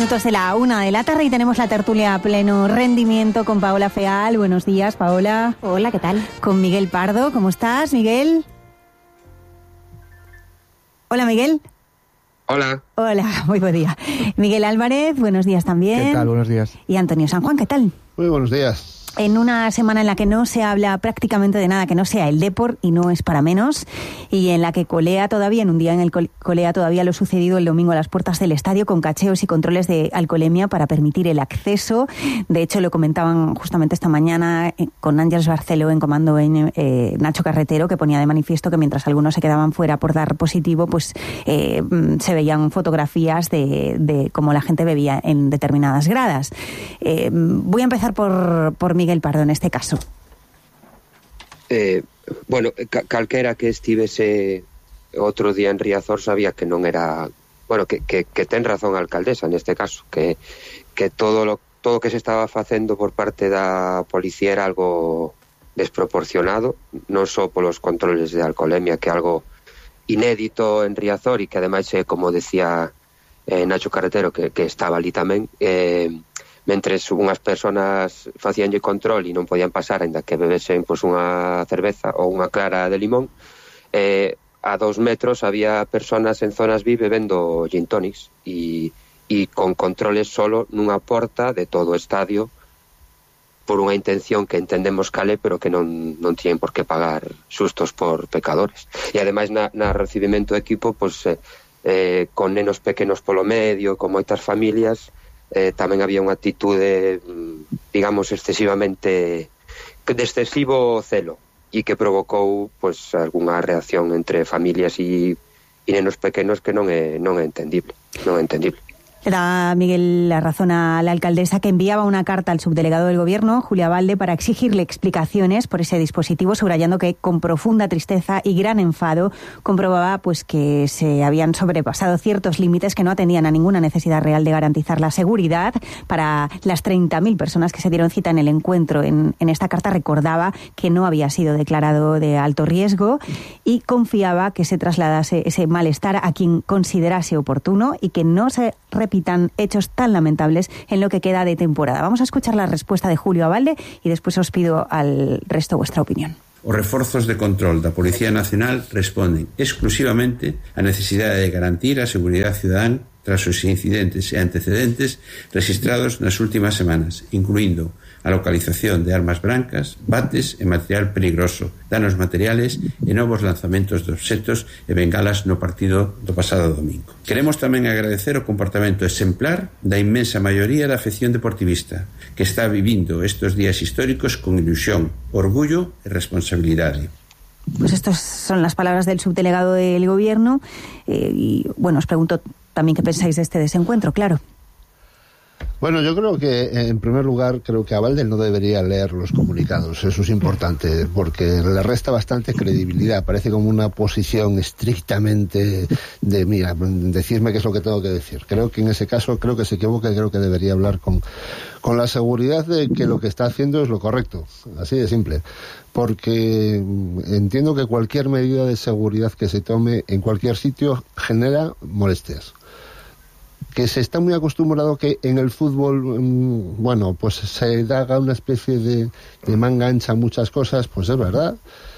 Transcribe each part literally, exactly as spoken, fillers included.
minutos de la una de la tarde y tenemos la tertulia a pleno rendimiento con Paola Feal. Buenos días, Paola. Hola, ¿qué tal? Con Miguel Pardo. ¿Cómo estás, Miguel? Hola, Miguel. Hola. Hola, muy buen día. Miguel Álvarez, buenos días también. ¿Qué tal? Buenos días. Y Antonio San Juan, ¿qué tal? Muy buenos días. En una semana en la que no se habla prácticamente de nada que no sea el depor, y no es para menos, y en la que colea todavía, en un día en el que colea todavía lo sucedido el domingo a las puertas del estadio con cacheos y controles de alcoholemia para permitir el acceso. De hecho, lo comentaban justamente esta mañana con Ángeles Barceló en comando en eh, Nacho Carretero, que ponía de manifiesto que mientras algunos se quedaban fuera por dar positivo, pues eh, se veían fotografías de, de cómo la gente bebía en determinadas gradas. Eh, voy a empezar por, por Miguel Pardo en este caso. Eh, bueno, ca- calquera que estivese outro día en Riazor sabía que non era, bueno, que, que, que ten razón a alcaldesa neste caso, que, que todo lo todo que se estaba facendo por parte da policía era algo desproporcionado, non só polos controles de alcoholemia, que é algo inédito en Riazor e que ademais, eh, como decía eh, Nacho Carretero, que, que estaba ali tamén, eh, mentres unhas persoas facíanlle control e non podían pasar aínda que bebesen pois, unha cerveza ou unha clara de limón, eh, a dos metros había persoas en zonas V I P bebendo gin tonics e, e con controles solo nunha porta de todo o estadio por unha intención que entendemos cale, pero que non, non tienen por que pagar sustos por pecadores. E ademais na, na recibimento de equipo pois, eh, eh, con nenos pequenos polo medio, con moitas familias, Eh, tamén había unha actitude, digamos, excesivamente de excesivo celo e que provocou pois algunha reacción entre familias e, e nenos pequenos que non é, non é entendible, non é entendible. Le da Miguel la razón a la alcaldesa, que enviaba una carta al subdelegado del gobierno, Julia Valde, para exigirle explicaciones por ese dispositivo, subrayando que con profunda tristeza y gran enfado comprobaba pues que se habían sobrepasado ciertos límites que no atendían a ninguna necesidad real de garantizar la seguridad para las treinta mil personas que se dieron cita en el encuentro. En, en esta carta recordaba que no había sido declarado de alto riesgo y confiaba que se trasladase ese malestar a quien considerase oportuno y que no se repitan hechos tan lamentables en lo que queda de temporada. Vamos a escuchar la respuesta de Julio Abalde y después os pido al resto vuestra opinión. Os reforzos de control da Policía Nacional responden exclusivamente á necesidade de garantir a seguridade cidadán tras os incidentes e antecedentes registrados nas últimas semanas, incluindo a localización de armas brancas, bates e material peligroso, danos materiales e novos lanzamentos de obxetos e bengalas no partido do pasado domingo. Queremos tamén agradecer o comportamento exemplar da inmensa maioría da afección deportivista que está vivindo estes días históricos con ilusión, orgullo e responsabilidade. Pues estas son las palabras del subdelegado del gobierno eh, y bueno, os pregunto también qué pensáis de este desencuentro, claro. Bueno, yo creo que, en primer lugar, creo que Abalde no debería leer los comunicados. Eso es importante, porque le resta bastante credibilidad. Parece como una posición estrictamente de, mira, decirme qué es lo que tengo que decir. Creo que en ese caso, creo que se equivoca y creo que debería hablar con, con la seguridad de que lo que está haciendo es lo correcto. Así de simple. Porque entiendo que cualquier medida de seguridad que se tome en cualquier sitio genera molestias. Que se está muy acostumbrado que en el fútbol, mmm, bueno, pues se haga una especie de, de manga ancha a muchas cosas, pues es verdad.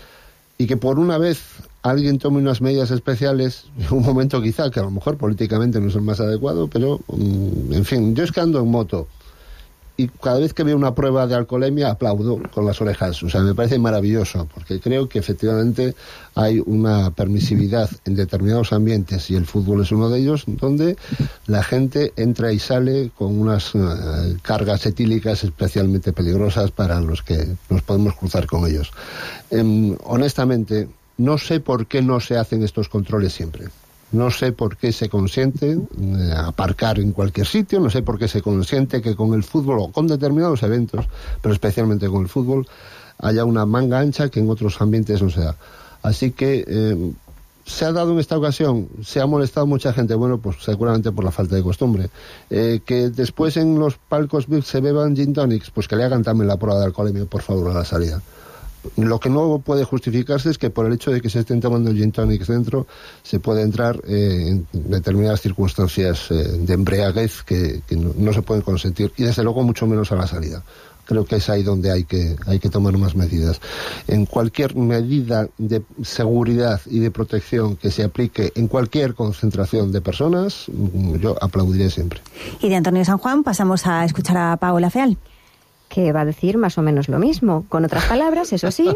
Y que por una vez alguien tome unas medidas especiales, en un momento quizá que a lo mejor políticamente no es el más adecuado, pero, mmm, en fin, yo es que ando en moto. Y cada vez que veo una prueba de alcoholemia aplaudo con las orejas. O sea, me parece maravilloso, porque creo que efectivamente hay una permisividad en determinados ambientes, y el fútbol es uno de ellos, donde la gente entra y sale con unas uh, cargas etílicas especialmente peligrosas para los que nos podemos cruzar con ellos. Um, honestamente, no sé por qué no se hacen estos controles siempre. No sé por qué se consiente eh, aparcar en cualquier sitio, no sé por qué se consiente que con el fútbol o con determinados eventos, pero especialmente con el fútbol, haya una manga ancha que en otros ambientes no se da. Así que eh, se ha dado en esta ocasión, se ha molestado mucha gente, bueno, pues seguramente por la falta de costumbre. Eh, que después en los palcos V I P se beban gin tonics, pues que le hagan también la prueba de alcoholemia, por favor, a la salida. Lo que no puede justificarse es que por el hecho de que se estén tomando el gin tonic dentro se puede entrar eh, en determinadas circunstancias eh, de embriaguez que, que no, no se pueden consentir, y desde luego mucho menos a la salida. Creo que es ahí donde hay que hay que tomar más medidas. En cualquier medida de seguridad y de protección que se aplique en cualquier concentración de personas, yo aplaudiré siempre. Y de Antonio San Juan pasamos a escuchar a Paola Feal, que va a decir más o menos lo mismo, con otras palabras, eso sí,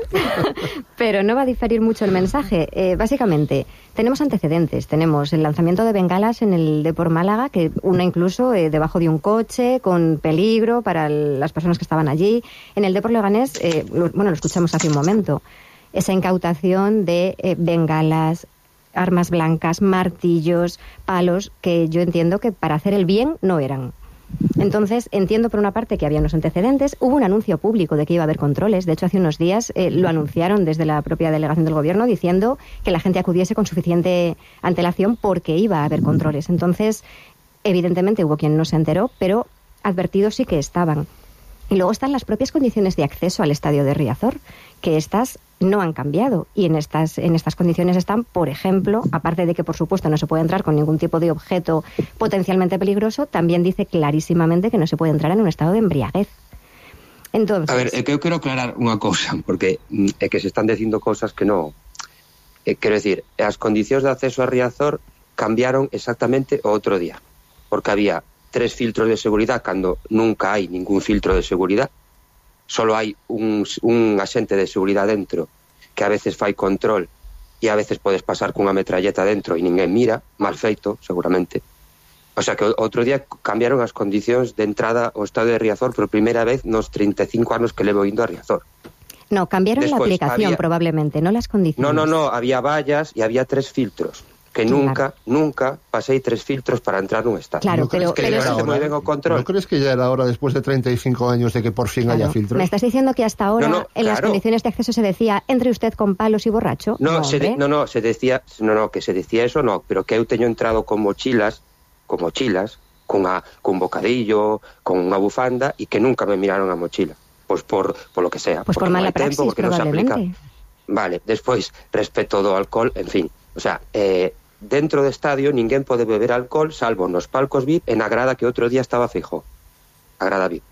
pero no va a diferir mucho el mensaje. Eh, básicamente, tenemos antecedentes. Tenemos el lanzamiento de bengalas en el Depor Málaga, que una incluso eh, debajo de un coche, con peligro para el, las personas que estaban allí. En el Depor Leganés, eh, lo, bueno, lo escuchamos hace un momento, esa incautación de eh, bengalas, armas blancas, martillos, palos, que yo entiendo que para hacer el bien no eran. Entonces, entiendo por una parte que había unos antecedentes, hubo un anuncio público de que iba a haber controles, de hecho hace unos días eh, lo anunciaron desde la propia delegación del gobierno diciendo que la gente acudiese con suficiente antelación porque iba a haber controles. Entonces, evidentemente hubo quien no se enteró, pero advertidos sí que estaban. Y luego están las propias condiciones de acceso al estadio de Riazor, que estas no han cambiado, y en estas en estas condiciones están, por ejemplo, aparte de que por supuesto no se puede entrar con ningún tipo de objeto potencialmente peligroso, también dice clarísimamente que no se puede entrar en un estado de embriaguez. Entonces, a ver, é que eu quero aclarar unha cousa, porque é que se están dicindo cosas que non, eh, quero decir, as condicións de acceso a Riazor cambiaron exactamente o outro día, porque había tres filtros de seguridad cando nunca hai ningún filtro de seguridad. Solo hai un, un axente de seguridade dentro que a veces fai control e a veces podes pasar cunha metralleta dentro e ninguén mira, mal feito, seguramente. O sea que outro día cambiaron as condicións de entrada ao estadio de Riazor por primeira vez nos treinta e cinco anos que levo indo a Riazor. No, cambiaron Después, la aplicación había... probablemente, no las condiciones. No, no, no, había vallas e había tres filtros. Que nunca, claro. nunca pasei tres filtros para entrar nun estadio. Claro, ¿No pero, que pero ya muy bien o control? ¿No crees que ya era hora, después de treinta y cinco años, de que por fin claro. haya filtros? Me estás diciendo que hasta ahora, no, no, en claro. las condiciones de acceso se decía, entre usted con palos y borracho. No, no, se de, no, no, se decía, no, no, que se decía eso, no, pero que eu teño entrado con mochilas, con mochilas, con, a, con bocadillo, con unha bufanda, e que nunca me miraron a mochila. Pois por, por lo que sea. Pues por mala no praxis, tempo, porque non se aplica. Vale, despois, respecto do alcohol, en fin, o sea, eh, dentro do estadio ninguén pode beber alcohol salvo nos palcos V I P e na grada que outro día estaba Feijóo, a grada V I P.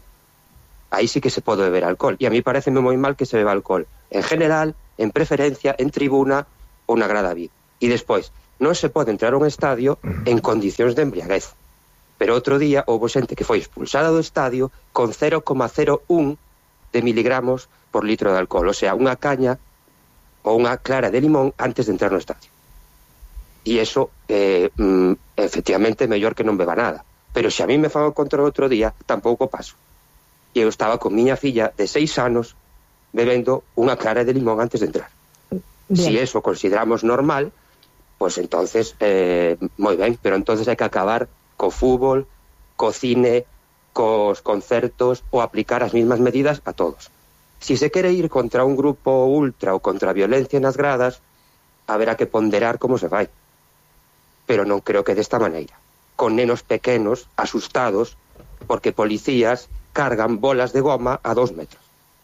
Aí sí que se pode beber alcohol, e a mí pareceme moi mal que se beba alcohol en general, en preferencia, en tribuna ou na grada V I P. E despois, non se pode entrar a un estadio en condicións de embriaguez, pero outro día houve xente que foi expulsada do estadio con cero coma cero un de miligramos por litro de alcohol, o sea, unha caña ou unha clara de limón antes de entrar no estadio. E iso, eh, mm, efectivamente, mellor que non beba nada. Pero se a mí me fan o control outro día, tampouco paso. E eu estaba con miña filla de seis anos bebendo unha clara de limón antes de entrar. Bien. Si eso consideramos normal, pues entonces, eh, moi ben, pero entonces hai que acabar co fútbol, co cine, cos concertos, ou aplicar as mismas medidas a todos. Si se quere ir contra un grupo ultra ou contra a violencia nas gradas, haberá que ponderar como se vai. Pero non creo que desta maneira, con nenos pequenos, asustados, porque policías cargan bolas de goma a dos metros.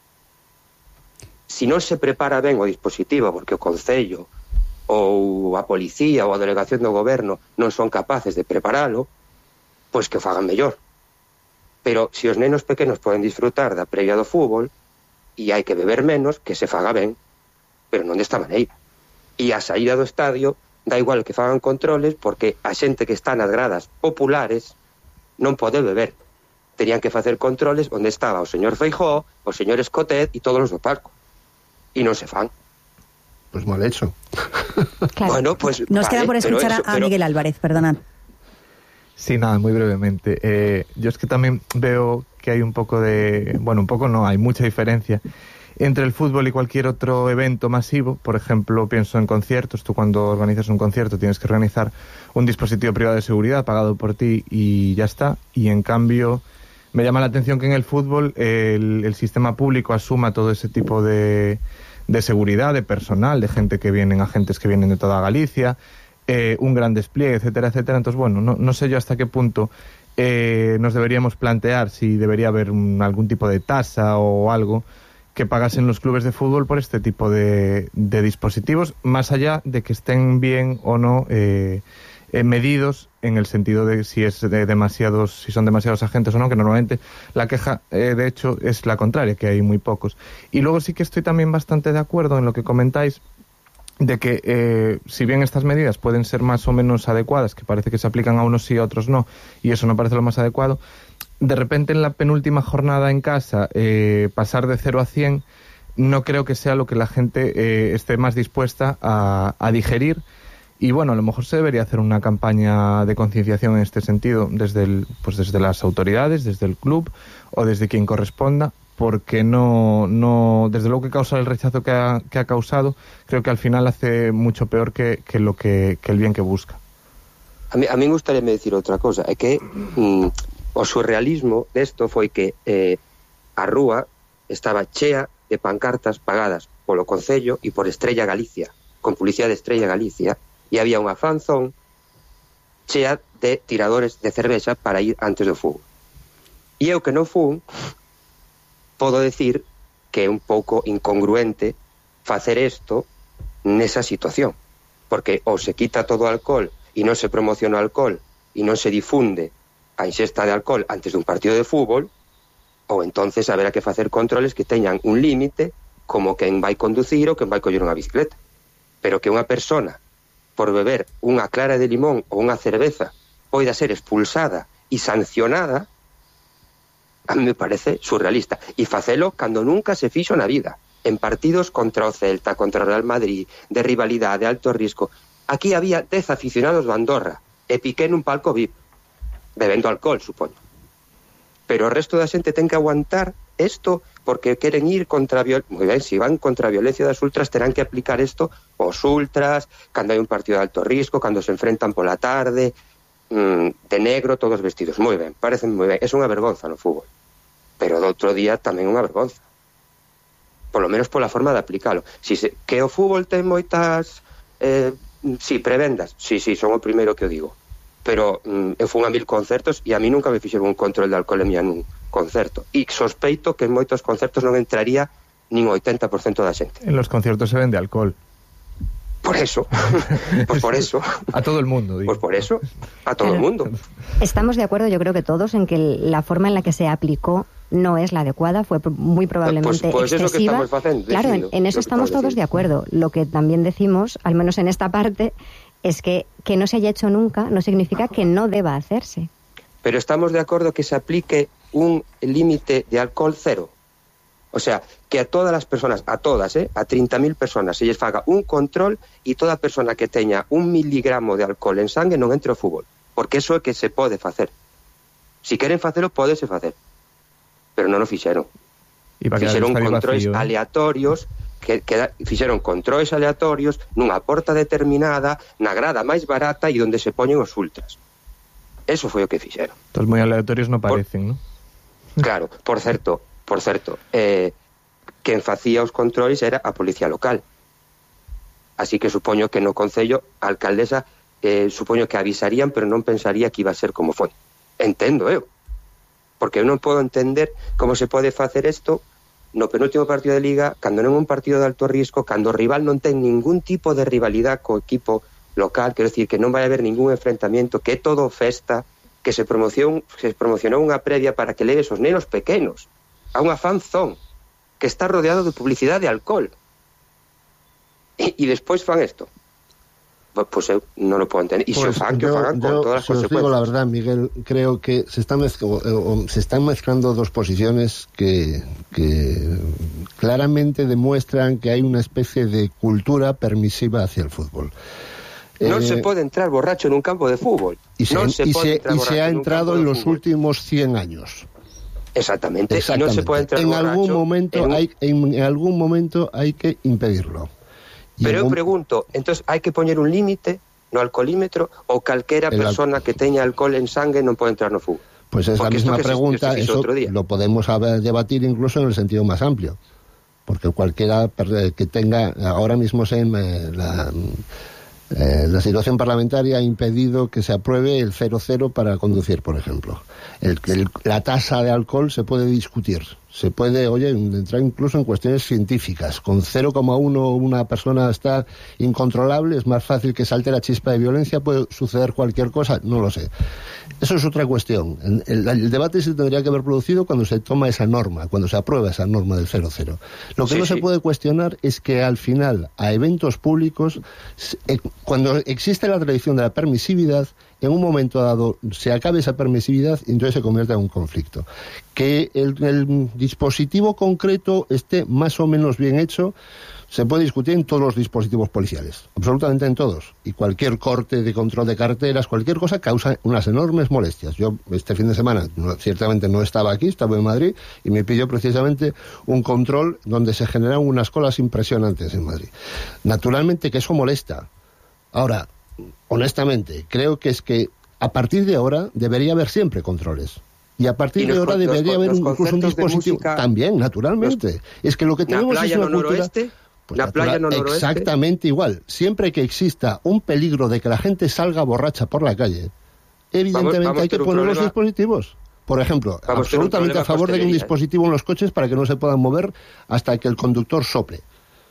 Si non se prepara ben o dispositivo, porque o Concello, ou a policía, ou a delegación do goberno non son capaces de preparalo, pois que o fagan mellor. Pero se os nenos pequenos poden disfrutar da previa do fútbol, e hai que beber menos, que se faga ben, pero non desta maneira. E a saída do estadio da igual que fagan controles, porque a xente que está nas gradas populares non pode beber. Terían que facer controles onde estaba o señor Feijóo, o señor Escotet e todos os do palco. E non se fan. Pues mal hecho. Claro. Bueno, pues nos vale, queda por escuchar eso, a pero... Miguel Álvarez, perdonad. Sí, nada, muy brevemente. Eh, yo es que también veo que hay un poco de... Bueno, un poco no, hay mucha diferencia entre el fútbol y cualquier otro evento masivo. Por ejemplo, pienso en conciertos. Tú cuando organizas un concierto tienes que organizar un dispositivo privado de seguridad pagado por ti y ya está. Y en cambio, me llama la atención que en el fútbol el, el sistema público asuma todo ese tipo de, de seguridad, de personal, de gente que vienen, agentes que vienen de toda Galicia, eh, un gran despliegue, etcétera, etcétera. Entonces, bueno, no, no sé yo hasta qué punto eh, nos deberíamos plantear si debería haber un, algún tipo de tasa o algo que pagasen los clubes de fútbol por este tipo de, de dispositivos, más allá de que estén bien o no eh, eh, medidos en el sentido de si es de demasiados, si son demasiados agentes o no, que normalmente la queja eh, de hecho es la contraria, que hay muy pocos. Y luego sí que estoy también bastante de acuerdo en lo que comentáis de que eh, si bien estas medidas pueden ser más o menos adecuadas, que parece que se aplican a unos sí y a otros no, y eso no parece lo más adecuado, de repente en la penúltima jornada en casa eh, pasar de cero a cien no creo que sea lo que la gente eh, esté más dispuesta a, a digerir. Y bueno, a lo mejor se debería hacer una campaña de concienciación en este sentido desde el, pues desde las autoridades, desde el club o desde quien corresponda, porque no, no desde luego que causa el rechazo que ha, que ha causado, creo que al final hace mucho peor que, que lo que, que el bien que busca. A mí, a mí me gustaría decir outra cosa, é que mm, o surrealismo desto foi que eh, a rúa estaba chea de pancartas pagadas polo Concello e por Estrella Galicia, con publicidade de Estrella Galicia, e había unha fanzón chea de tiradores de cervexa para ir antes do fútbol. E eu que non fun, podo decir que é un pouco incongruente facer isto nesa situación, porque ou se quita todo o alcohol e non se promociona o alcohol e non se difunde a ingesta de alcohol antes dun partido de fútbol, ou entonces haberá que facer controles que teñan un límite como quen vai conducir ou quen vai coller unha bicicleta. Pero que unha persona por beber unha clara de limón ou unha cerveza poida ser expulsada e sancionada, a mí me parece surrealista. E facelo cando nunca se fixo na vida. En partidos contra o Celta, contra o Real Madrid, de rivalidade, de alto risco. Aquí había dez aficionados do Andorra e Piqué nun palco V I P, bebendo alcohol, supoño. Pero o resto da xente ten que aguantar isto porque queren ir contra a violencia. Moi ben, se van contra a violencia das ultras terán que aplicar isto aos ultras, cando hai un partido de alto risco, cando se enfrentan pola tarde, mmm, de negro, todos vestidos. Moi ben, parecen moi ben. É unha vergonza no fútbol. Pero do outro día tamén unha vergonza. Por lo menos pola forma de aplicalo. Si se, que o fútbol ten moitas eh, si, prebendas, si, si, son o primeiro que o digo. Pero mm, eu fui a mil concertos e a mí nunca me fixeron un control de alcoholemia nun concerto. E sospeito que en moitos concertos non entraría nin o oitenta por cento da xente. En los conciertos se vende alcohol. Por eso, pues por eso. A todo el mundo, digo. Pues por eso, a todo el mundo. Estamos de acuerdo, yo creo que todos, en que la forma en la que se aplicó no es la adecuada, fue muy probablemente pues, pues excesiva. Eso que estamos facendo, claro, en, en eso estamos todos de acuerdo. Lo que también decimos, al menos en esta parte, es que que no se haya hecho nunca no significa que no deba hacerse. Pero estamos de acuerdo que se aplique un límite de alcohol cero. O sea, que a todas las personas, a todas, eh, a treinta mil personas, se les faga un control e toda persona que teña un miligramo de alcohol en sangue non entre ao fútbol. Porque eso é que se pode facer. Si queren facelo, pódese facer. Pero non o fixeron. Fixeron controles vacío, aleatorios, que, que fixeron controles aleatorios nunha porta determinada, na grada máis barata e onde se poñen os ultras. Eso foi o que fixeron. Todos moi aleatorios non parecen, por, non? Claro, por certo, por certo, eh, quen facía os controles era a policía local. Así que supoño que no Concello a alcaldesa eh, supoño que avisarían, pero non pensaría que iba a ser como foi. Entendo eu. Porque eu non podo entender como se pode facer isto no penúltimo partido de Liga, cando non é un partido de alto risco, cando o rival non ten ningún tipo de rivalidade co equipo local, quero decir que non vai haber ningún enfrentamiento, que é todo festa, que se promocionou, se promocionou unha previa para que leves os nenos pequenos a unha fanzón que está rodeado de publicidade de alcohol. E, e despois fan isto. Pues, pues eu non lo puedo entender. E pues se fan, que yo, fagan con yo, todas as si consecuencias. Os digo la verdad, Miguel, creo que se están, mezclando, se están mezclando dos posiciones que, que claramente demuestran que hay una especie de cultura permisiva hacia el fútbol. Non eh, se pode entrar borracho nun campo de fútbol. Y se, non se, y pode se, y se ha entrado en los fútbol. últimos cien años. Exactamente. Exactamente. Y no se puede entrar en borracho algún momento en un... hay en, en algún momento hay que impedirlo. Y Pero eu un... pregunto, entonces hai que poñer un límite no alcoholímetro ou calquera El persona al... que teña alcohol en sangue non pode entrar no fútbol? Pues es porque la misma que pregunta, se, eso lo podemos haber, debatir incluso en el sentido más amplio, porque cualquiera que tenga, ahora mismo se, eh, la, eh, la situación parlamentaria ha impedido que se apruebe el cero cero para conducir, por ejemplo. El, el, la tasa de alcohol se puede discutir, Se puede, oye, entrar incluso en cuestiones científicas. Con cero coma uno una persona está incontrolable, es más fácil que salte la chispa de violencia, puede suceder cualquier cosa, no lo sé. Eso es otra cuestión. El, el, el debate se tendría que haber producido cuando se toma esa norma, cuando se aprueba esa norma del cero cero. Lo que sí, no sí. se puede cuestionar es que al final, a eventos públicos, eh, cuando existe la tradición de la permisividad, en un momento dado se acabe esa permisividad y entonces se convierte en un conflicto. Que el, el dispositivo concreto esté más o menos bien hecho se puede discutir en todos los dispositivos policiales, absolutamente en todos. Y cualquier corte de control de carteras, cualquier cosa causa unas enormes molestias. Yo este fin de semana no, ciertamente no estaba aquí, estaba en Madrid y me pidió precisamente un control donde se generan unas colas impresionantes en Madrid. Naturalmente que eso molesta. Ahora, honestamente, creo que es que a partir de ahora debería haber siempre controles. Y a partir de ahora debería haber incluso un dispositivo. Música, también, naturalmente. Los, es que lo que tenemos es una cultura... Noroeste, pues la playa no noroeste. Exactamente igual. Siempre que exista un peligro de que la gente salga borracha por la calle, evidentemente vamos, vamos hay que poner problema. los dispositivos. Por ejemplo, vamos absolutamente a favor de que un dispositivo en los coches para que no se puedan mover hasta que el conductor sople.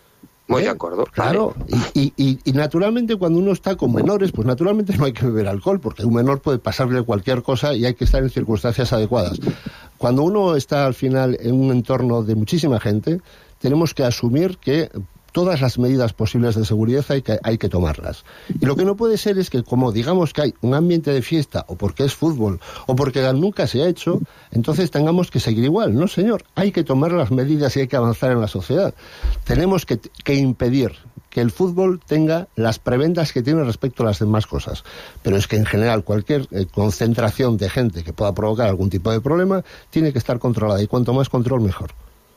Muy ¿Eh? de acuerdo. Claro, y, y, y naturalmente cuando uno está con menores, pues naturalmente no hay que beber alcohol, porque a un menor puede pasarle cualquier cosa y hay que estar en circunstancias adecuadas. Cuando uno está al final en un entorno de muchísima gente, tenemos que asumir que todas las medidas posibles de seguridad hay que, hay que tomarlas. Y lo que no puede ser es que, como digamos que hay un ambiente de fiesta, o porque es fútbol, o porque nunca se ha hecho, entonces tengamos que seguir igual. No, señor, hay que tomar las medidas y hay que avanzar en la sociedad. Tenemos que, que impedir que el fútbol tenga las prebendas que tiene respecto a las demás cosas. Pero es que en general cualquier eh, concentración de gente que pueda provocar algún tipo de problema tiene que estar controlada, y cuanto más control, mejor.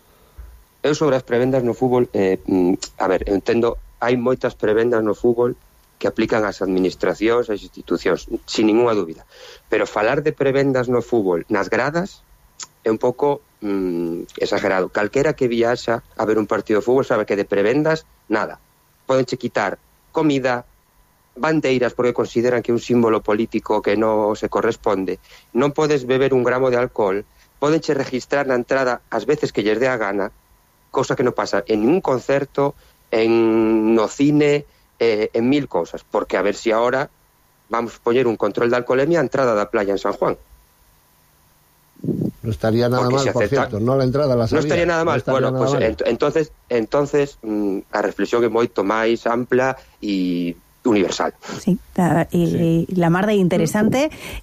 Eu sobre as prebendas no fútbol, eh, a ver, entendo, hai moitas prebendas no fútbol que aplican as administracións, as institucións, sin ninguna dúbida. Pero falar de prebendas no fútbol nas gradas é un pouco mm, exagerado. Calquera que viaxa a ver un partido de fútbol sabe que de prebendas, nada. Podenche quitar comida, bandeiras porque consideran que é un símbolo político que non se corresponde. Non podes beber un gramo de alcohol, podenche registrar na entrada as veces que lles dé a gana, cosa que non pasa en ningún concerto, en no cine, eh, en mil cosas, porque a ver si ahora vamos a poñer un control de alcoholemia a entrada da playa en San Juan. No estaría nada porque mal, por cierto, no la entrada la sabía. No estaría nada mal, no estaría bueno, nada pues mal. Ent entonces, entonces mm, a reflexión é moito máis ampla e universal. Sí, y, sí. La mar de interesante.